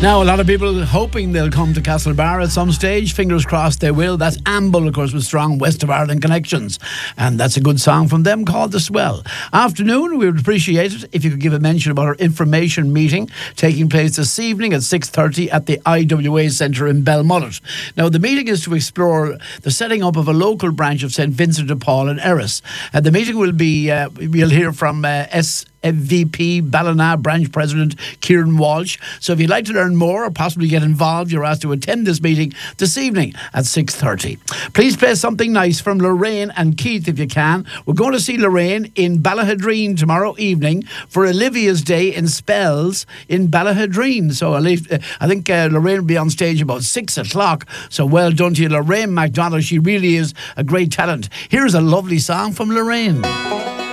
Now, a lot of people hoping they'll come to Castlebar at some stage. Fingers crossed they will. That's Amble, of course, with strong West of Ireland connections. And that's a good song from them called The Swell. Afternoon, we would appreciate it if you could give a mention about our information meeting taking place this evening at 6:30 at the IWA Centre in Belmullet. Now, the meeting is to explore the setting up of a local branch of St Vincent de Paul in Erris. The meeting will be, we'll hear from SVP Ballina Branch President Kieran Walsh. So if you'd like to learn more or possibly get involved, you're asked to attend this meeting this evening at 6:30. Please play something nice from Lorraine and Keith if you can. We're going to see Lorraine in Ballahadreen tomorrow evening for Olivia's Day in Spells in Ballahadreen. So I think Lorraine will be on stage about 6 o'clock. So well done to you, Lorraine MacDonald. She really is a great talent. Here's a lovely song from Lorraine.